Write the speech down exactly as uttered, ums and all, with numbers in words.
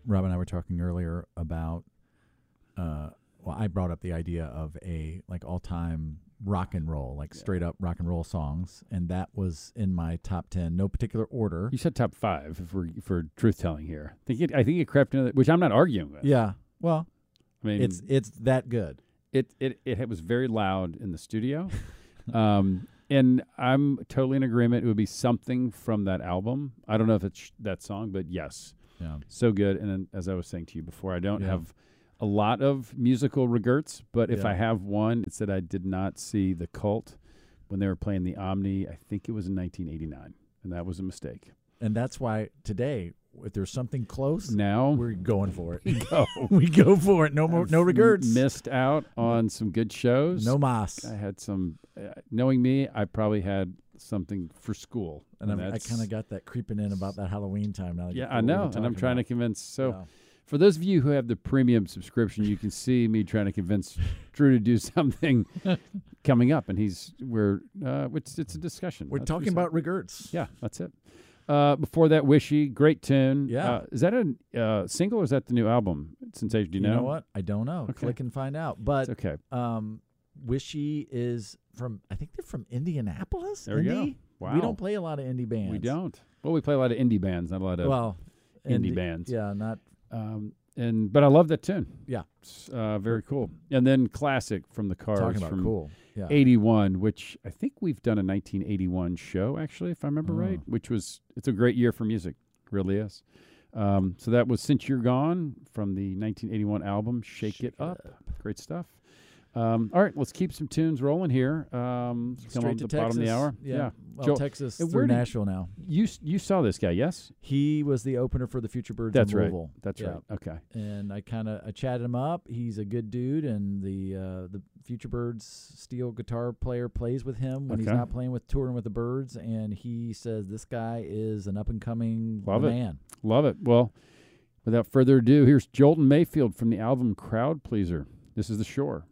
Rob and I were talking earlier about, uh, well, I brought up the idea of a like all-time rock and roll, like Yeah. straight up rock and roll songs, and that was in my top ten, no particular order. You said top five if we're for truth telling here. I think it, I think it crept into, which I'm not arguing with. Yeah, well, I mean, it's it's that good. it it it was very loud in the studio, um, and I'm totally in agreement. It would be something from that album. I don't know if it's sh- that song, but yes, Yeah, so good. And then, as I was saying to you before, I don't Yeah. have a lot of musical regrets, but if Yeah. I have one, it's that I did not see the Cult when they were playing the Omni. I think it was in nineteen eighty-nine, and that was a mistake. and that's why today, if there's something close, Now we're going for it. go. we go for it. No more, no I've regrets. Missed out on some good shows. No mas. I had some. Uh, knowing me, I probably had something for school, And I'm, I that's- kind of got that creeping in about that Halloween time now. that Yeah, you- I what we were know, and I'm talking trying to about. convince. So, Yeah. for those of you who have the premium subscription, you can see me trying to convince Drew to do something coming up, and he's we're uh, it's it's a discussion. We're That's talking what we about regrets. said. Yeah, that's it. Uh, before that, Wishy, great tune. Yeah. uh, is that a uh, single or is that the new album? Sensation, do you, You know what? I don't know. Okay. Click and find out. But It's okay. um, Wishy is from, I think they're from Indianapolis. There we go. Indie? Wow. We don't play a lot of indie bands. We don't. Well, we play a lot of indie bands, not a lot of Well, indie bands. Yeah, not. Um, and but I love that tune. Yeah. It's, uh, very cool. And then classic from the Cars Talking about from cool. Yeah. eighty-one, which I think we've done a nineteen eighty-one show, actually, if I remember Oh. right, which was, it's a great year for music, really is. Um, so that was Since You're Gone from the nineteen eighty-one album, Shake, Shake It, It Up. Great stuff. Um, all right, let's keep some tunes rolling here. Um, come Straight on to the Texas. bottom of the hour. Yeah. Well, Joel, Texas and through where did- Nashville now. You s- you saw this guy, yes? He was the opener for the Future Birds That's in right. Louisville. That's Yeah. right. Okay. And I kind of I chatted him up. He's a good dude, and the uh, the Future Birds steel guitar player plays with him when he's Okay. not playing with touring with the Birds. And he says this guy is an up and coming Love it. man. Love it. Well, without further ado, here's Jolton Mayfield from the album Crowd Pleaser. This is The Shore.